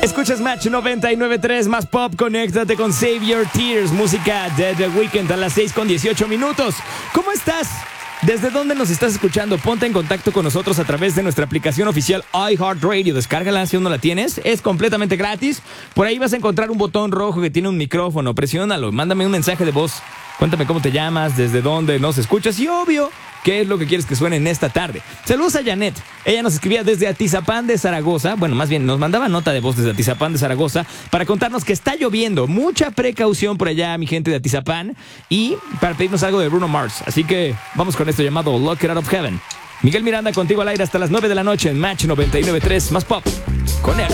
Escuchas Match 99.3 más pop. Conéctate con Save Your Tears, música de The Weeknd a las 6:18. ¿Cómo estás? ¿Desde dónde nos estás escuchando? Ponte en contacto con nosotros a través de nuestra aplicación oficial iHeartRadio. Descárgala si aún no la tienes. Es completamente gratis. Por ahí vas a encontrar un botón rojo que tiene un micrófono. Presiónalo. Mándame un mensaje de voz. Cuéntame cómo te llamas, desde dónde nos escuchas y obvio, ¿qué es lo que quieres que suene en esta tarde? Saludos a Janet. Ella nos escribía desde Atizapán de Zaragoza. Bueno, más bien nos mandaba nota de voz desde Atizapán de Zaragoza para contarnos que está lloviendo. Mucha precaución por allá, mi gente de Atizapán. Y para pedirnos algo de Bruno Mars. Así que vamos con esto llamado Lock It Out of Heaven. Miguel Miranda contigo al aire hasta las 9 de la noche en Match 99.3 más pop. Con él.